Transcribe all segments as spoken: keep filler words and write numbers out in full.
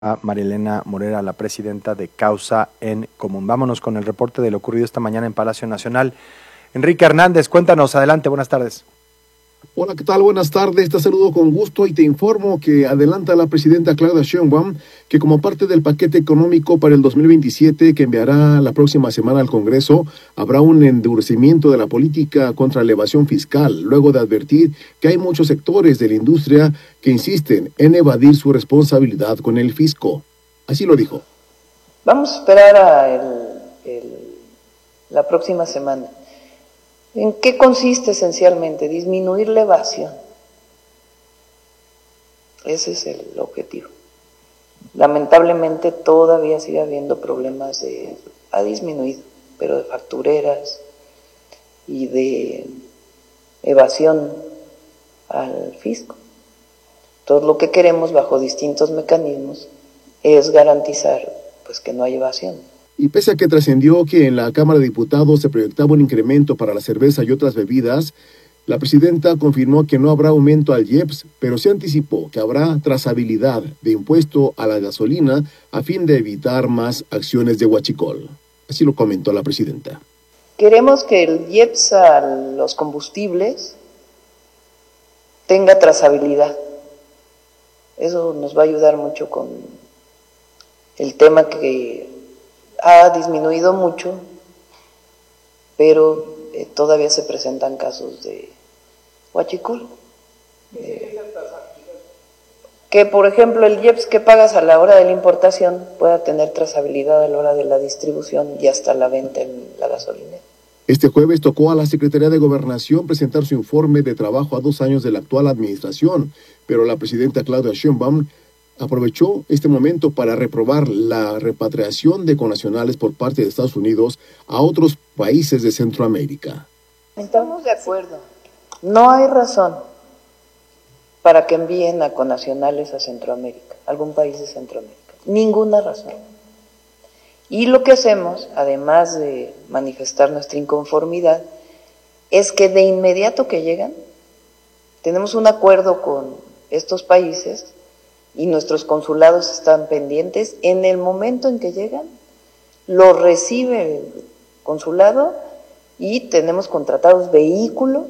a Marielena Morera, la presidenta de Causa en Común. Vámonos con el reporte de lo ocurrido esta mañana en Palacio Nacional. Enrique Hernández, cuéntanos, adelante, buenas tardes. Hola, ¿qué tal? Buenas tardes, te saludo con gusto y te informo que adelanta la presidenta Claudia Sheinbaum que como parte del paquete económico para el dos mil veintisiete que enviará la próxima semana al Congreso, habrá un endurecimiento de la política contra la evasión fiscal, luego de advertir que hay muchos sectores de la industria que insisten en evadir su responsabilidad con el fisco. Así lo dijo. Vamos a esperar a el, el, la próxima semana. ¿En qué consiste esencialmente? Disminuir la evasión. Ese es el objetivo. Lamentablemente todavía sigue habiendo problemas de, ha disminuido, pero de factureras y de evasión al fisco. Todo lo que queremos bajo distintos mecanismos es garantizar pues que no haya evasión. Y pese a que trascendió que en la Cámara de Diputados se proyectaba un incremento para la cerveza y otras bebidas, la presidenta confirmó que no habrá aumento al I E P S, pero se anticipó que habrá trazabilidad de impuesto a la gasolina a fin de evitar más acciones de huachicol. Así lo comentó la presidenta. Queremos que el I E P S a los combustibles tenga trazabilidad. Eso nos va a ayudar mucho con el tema que ha disminuido mucho, pero eh, todavía se presentan casos de huachicol. Eh, que, por ejemplo, el I E P S que pagas a la hora de la importación pueda tener trazabilidad a la hora de la distribución y hasta la venta en la gasolinera. Este jueves tocó a la Secretaría de Gobernación presentar su informe de trabajo a dos años de la actual administración, pero la presidenta Claudia Sheinbaum aprovechó este momento para reprobar la repatriación de connacionales por parte de Estados Unidos a otros países de Centroamérica. Estamos de acuerdo. No hay razón para que envíen a connacionales a Centroamérica, algún país de Centroamérica. Ninguna razón. Y lo que hacemos, además de manifestar nuestra inconformidad, es que de inmediato que llegan, tenemos un acuerdo con estos países y nuestros consulados están pendientes. En el momento en que llegan, lo recibe el consulado y tenemos contratados vehículos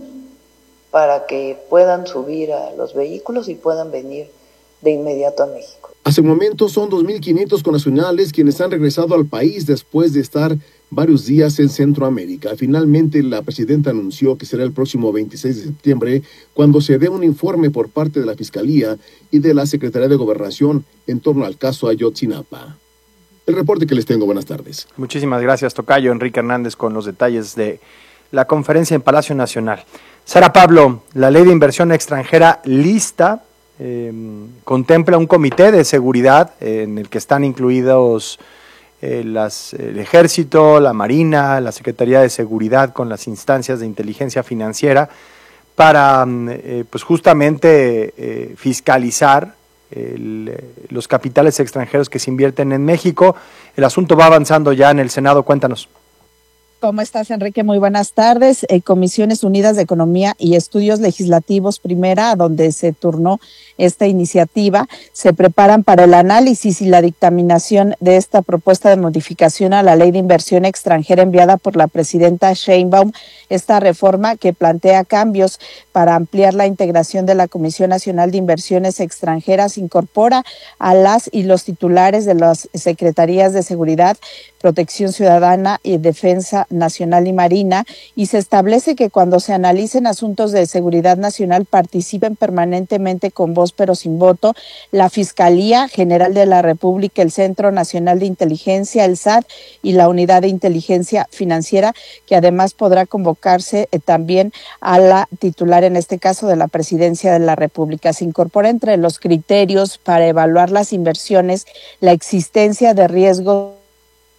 para que puedan subir a los vehículos y puedan venir de inmediato a México. Hace un momento son dos mil quinientos connacionales quienes han regresado al país después de estar varios días en Centroamérica. Finalmente, la presidenta anunció que será el próximo veintiséis de septiembre cuando se dé un informe por parte de la Fiscalía y de la Secretaría de Gobernación en torno al caso Ayotzinapa. El reporte que les tengo, buenas tardes. Muchísimas gracias, tocayo Enrique Hernández, con los detalles de la conferencia en Palacio Nacional. Sara Pablo, la ley de inversión extranjera lista eh, contempla un comité de seguridad eh, en el que están incluidos Eh, las, el Ejército, la Marina, la Secretaría de Seguridad con las instancias de inteligencia financiera para eh, pues justamente eh, fiscalizar el, los capitales extranjeros que se invierten en México. El asunto va avanzando ya en el Senado, cuéntanos. ¿Cómo estás, Enrique? Muy buenas tardes. Eh, Comisiones Unidas de Economía y Estudios Legislativos, primera, donde se turnó esta iniciativa, se preparan para el análisis y la dictaminación de esta propuesta de modificación a la Ley de Inversión Extranjera enviada por la presidenta Sheinbaum. Esta reforma que plantea cambios para ampliar la integración de la Comisión Nacional de Inversiones Extranjeras incorpora a las y los titulares de las Secretarías de Seguridad, Protección Ciudadana y Defensa Nacional y Marina, y se establece que cuando se analicen asuntos de seguridad nacional participen permanentemente con voz pero sin voto la Fiscalía General de la República, el Centro Nacional de Inteligencia, el S A T y la Unidad de Inteligencia Financiera, que además podrá convocarse eh, también a la titular, en este caso de la Presidencia de la República. Se incorpora entre los criterios para evaluar las inversiones la existencia de riesgos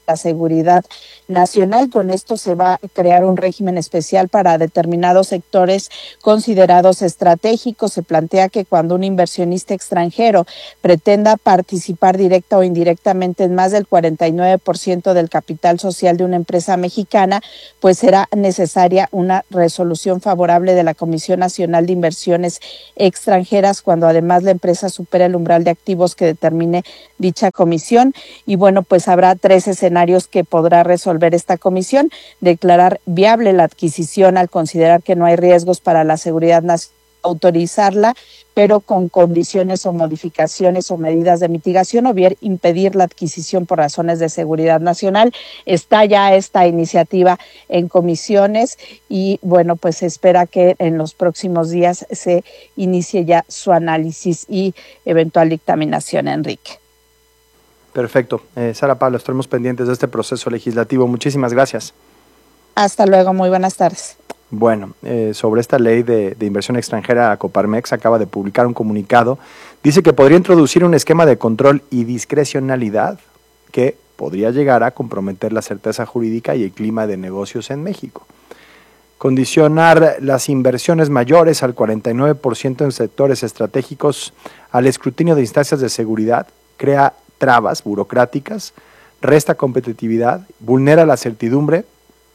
la seguridad nacional. Con esto se va a crear un régimen especial para determinados sectores considerados estratégicos. Se plantea que cuando un inversionista extranjero pretenda participar directa o indirectamente en más del cuarenta y nueve por ciento del capital social de una empresa mexicana, pues será necesaria una resolución favorable de la Comisión Nacional de Inversiones Extranjeras cuando además la empresa supera el umbral de activos que determine dicha comisión. Y bueno, pues habrá tres escenarios que podrá resolver esta comisión: declarar viable la adquisición al considerar que no hay riesgos para la seguridad nacional, autorizarla, pero con condiciones o modificaciones o medidas de mitigación, o bien impedir la adquisición por razones de seguridad nacional. Está ya esta iniciativa en comisiones y bueno, pues se espera que en los próximos días se inicie ya su análisis y eventual dictaminación, Enrique. Perfecto. Eh, Sara Pablo, estaremos pendientes de este proceso legislativo. Muchísimas gracias. Hasta luego, muy buenas tardes. Bueno, eh, sobre esta ley de, de inversión extranjera, Coparmex acaba de publicar un comunicado. Dice que podría introducir un esquema de control y discrecionalidad que podría llegar a comprometer la certeza jurídica y el clima de negocios en México. Condicionar las inversiones mayores al cuarenta y nueve por ciento en sectores estratégicos al escrutinio de instancias de seguridad crea trabas burocráticas, resta competitividad, vulnera la certidumbre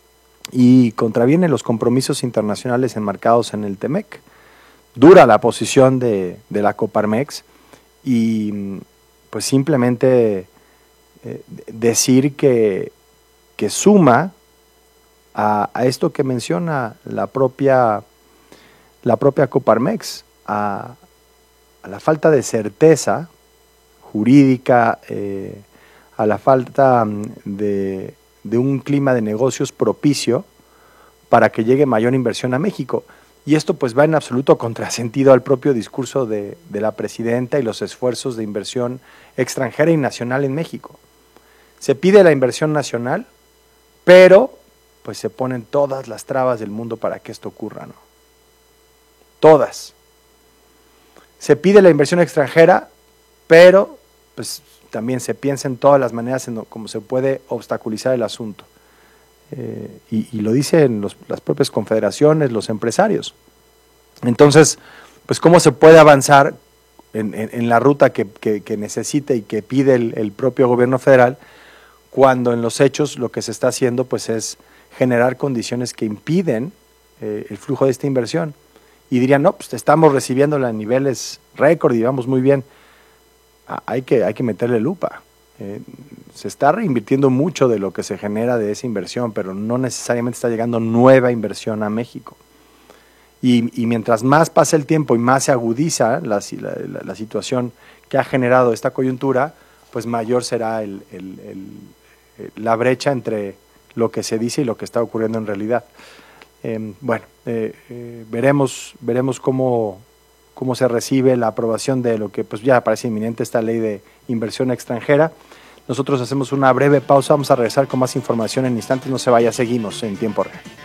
y contraviene los compromisos internacionales enmarcados en el TEMEC. Dura la posición de, de la Coparmex y pues simplemente eh, decir que, que suma a, a esto que menciona la propia, la propia Coparmex, a, a la falta de certeza jurídica, eh, a la falta de, de un clima de negocios propicio para que llegue mayor inversión a México. Y esto pues va en absoluto contrasentido al propio discurso de, de la presidenta y los esfuerzos de inversión extranjera y nacional en México. Se pide la inversión nacional, pero pues se ponen todas las trabas del mundo para que esto ocurra, ¿no? Todas. Se pide la inversión extranjera, pero pues también se piensa en todas las maneras en cómo se puede obstaculizar el asunto. Eh, y, y lo dicen los, las propias confederaciones, los empresarios. Entonces, pues cómo se puede avanzar en, en, en la ruta que, que, que necesita y que pide el, el propio gobierno federal, cuando en los hechos lo que se está haciendo pues es generar condiciones que impiden eh, el flujo de esta inversión. Y dirían, no, pues estamos recibiéndola a niveles récord y vamos muy bien. Ah, hay que, hay que meterle lupa. Eh, se está reinvirtiendo mucho de lo que se genera de esa inversión, pero no necesariamente está llegando nueva inversión a México. Y, y mientras más pasa el tiempo y más se agudiza la, la, la situación que ha generado esta coyuntura, pues mayor será el, el, el, la brecha entre lo que se dice y lo que está ocurriendo en realidad. Eh, bueno, eh, eh, veremos, veremos cómo, cómo se recibe la aprobación de lo que pues ya parece inminente, esta ley de inversión extranjera. Nosotros hacemos una breve pausa, vamos a regresar con más información en instantes, no se vaya, seguimos en tiempo real.